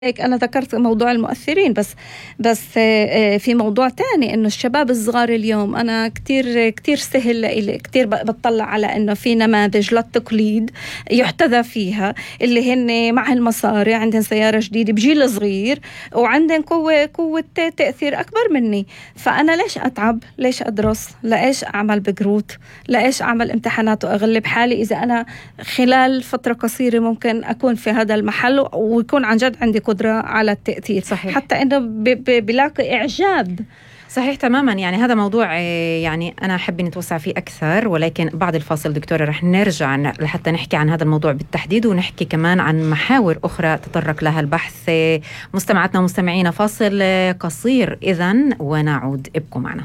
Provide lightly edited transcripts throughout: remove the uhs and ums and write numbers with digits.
هيك أنا ذكرت موضوع المؤثرين بس في موضوع تاني إنه الشباب الصغار اليوم أنا كتير سهل لإلي كتير بتطلع على إنه في نماذج للتقليد يحتذى فيها اللي هن مع المصاري عندهم سيارة جديدة بجيل صغير وعندهم قوة تأثير أكبر مني. فأنا ليش أتعب؟ ليش أدرس؟ ليش أعمل بجروت؟ ليش أعمل امتحانات وأغلب حالي إذا أنا خلال فترة قصيرة ممكن أكون في هذا المحل ويكون عن جد عندي قدرة على التأثير. صحيح. حتى إنه بلاقي إعجاب. صحيح تماما. يعني هذا موضوع يعني أنا أحب نتوسع فيه أكثر، ولكن بعد الفاصل دكتورة رح نرجع لحتى نحكي عن هذا الموضوع بالتحديد ونحكي كمان عن محاور أخرى تطرق لها البحث. مستمعاتنا ومستمعينا فاصل قصير إذن ونعود، ابقوا معنا.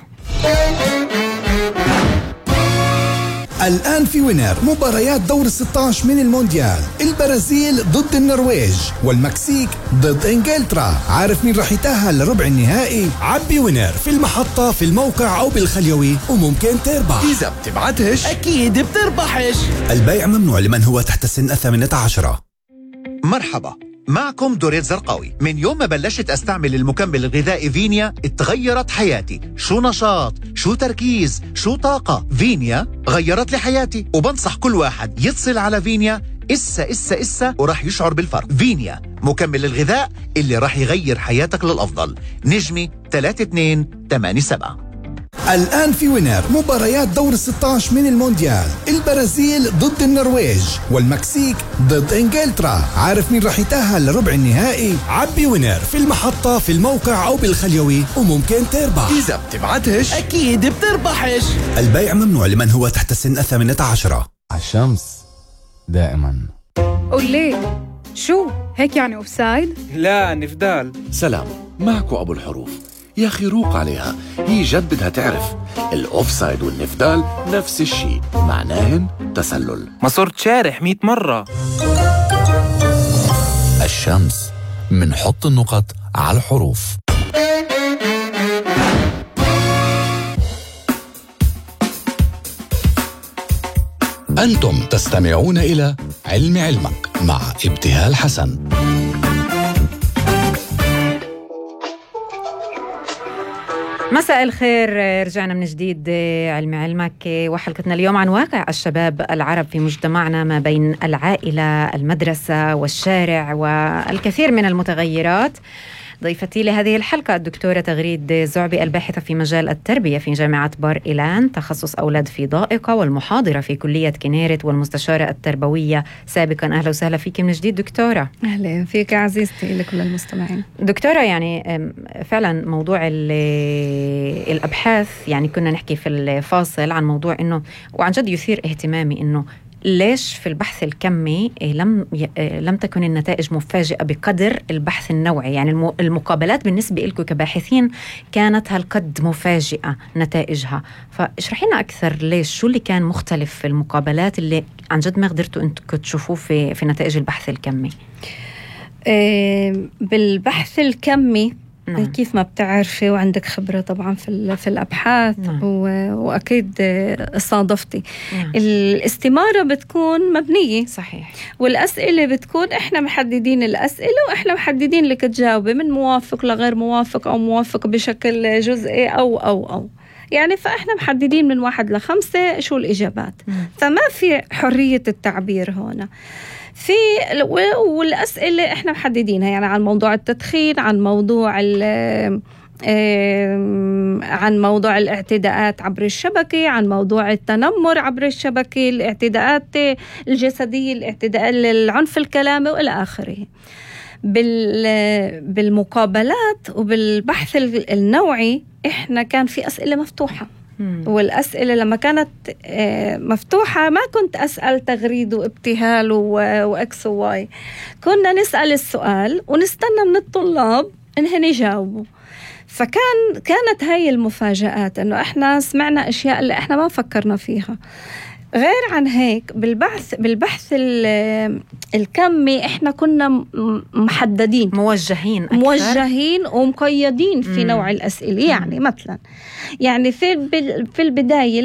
الآن في وينر مباريات دور 16 من المونديال، البرازيل ضد النرويج والمكسيك ضد إنجلترا. عارف مين رح يتأهل لربع النهائي؟ عبي وينر في المحطة في الموقع أو بالخليوي وممكن تربح. إذا بتبعتش أكيد بتربحش. البيع ممنوع لمن هو تحت سن 18. مرحبا، معكم دوريت زرقاوي. من يوم ما بلشت أستعمل المكمل الغذائي فينيا اتغيرت حياتي. شو نشاط، شو تركيز، شو طاقة. فينيا غيرت لي حياتي، وبنصح كل واحد يتصل على فينيا إسا وراح يشعر بالفرق. فينيا مكمل الغذاء اللي راح يغير حياتك للأفضل. نجمي 3287. الآن في وينر مباريات دور 16 من المونديال، البرازيل ضد النرويج والمكسيك ضد إنجلترا. عارف مين رح يتأهل لربع النهائي؟ عبي وينر في المحطة في الموقع أو بالخليوي وممكن تربح. إذا بتبعتش أكيد بتربحش. البيع ممنوع لمن هو تحت سن 18. الشمس دائما. قول ليه شو هيك يعني أوفسايد؟ لا نفدال. سلام، معكو أبو الحروف. يا أخي روق عليها، هي جد بدها تعرف الأوفسايد والنفدال نفس الشيء، معناهن تسلل. ما صرت شارح 100 مرة. الشمس منحط النقط على الحروف. أنتم تستمعون إلى علم علمك مع ابتهال حسن. مساء الخير، رجعنا من جديد علم علمك وحلقتنا اليوم عن واقع الشباب العرب في مجتمعنا ما بين العائلة، المدرسة والشارع والكثير من المتغيرات. ضيفتي لهذه الحلقة الدكتورة تغريد زعبي، الباحثة في مجال التربية في جامعة بار إيلان، تخصص أولاد في ضائقة، والمحاضرة في كلية كنيرت والمستشارة التربوية سابقا. أهلا وسهلا فيك من جديد دكتورة. أهلا فيك عزيزتي لكل المستمعين. دكتورة، يعني فعلا موضوع الأبحاث، يعني كنا نحكي في الفاصل عن موضوع إنه وعن جد يثير اهتمامي إنه ليش في البحث الكمي لم تكن النتائج مفاجئة بقدر البحث النوعي. يعني المقابلات بالنسبة لكم كباحثين كانت هالقد مفاجئة نتائجها، فاشرحي لنا أكثر ليش، شو اللي كان مختلف في المقابلات اللي عن جد ما قدرتوا أنتم تشوفوه في نتائج البحث الكمي؟ بالبحث الكمي نعم. كيف ما بتعرفي وعندك خبرة طبعا في الأبحاث. نعم. وأكيد صادفتي. نعم. الاستمارة بتكون مبنية. صحيح. والأسئلة بتكون إحنا محددين الأسئلة وإحنا محددين لك تجاوبي من موافق لغير موافق أو موافق بشكل جزئي أو يعني فإحنا محددين من 1 ل5 شو الإجابات. فما في حرية التعبير هنا. والأسئلة إحنا محددينها يعني عن موضوع التدخين، عن موضوع الاعتداءات عبر الشبكة، عن موضوع التنمر عبر الشبكة، الاعتداءات الجسدية، الاعتداء العنف الكلامي وإلى آخره. بالمقابلات وبالبحث النوعي إحنا كان في أسئلة مفتوحة. والأسئلة لما كانت مفتوحة ما كنت أسأل تغريد وابتهال وإكس وواي، كنا نسأل السؤال ونستنى من الطلاب إنهم يجاوبوا. كانت هاي المفاجآت إنه إحنا سمعنا أشياء اللي إحنا ما فكرنا فيها. غير عن هيك بالبحث الكمي احنا كنا محددين، موجهين ومقيدين في نوع الأسئلة. يعني مثلا يعني في البداية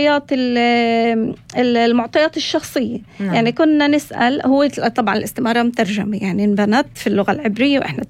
المعطيات الشخصية. يعني كنا نسأل، هو طبعا الاستمارة مترجمة يعني انبنت في اللغة العبرية، واحنا